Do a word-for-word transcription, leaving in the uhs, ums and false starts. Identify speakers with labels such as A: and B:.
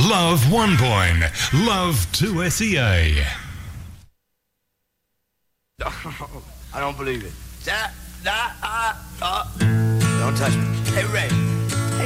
A: Love one point, love two S E A.
B: I don't believe it. That, that, uh, uh. Don't touch me. Hey, Ray.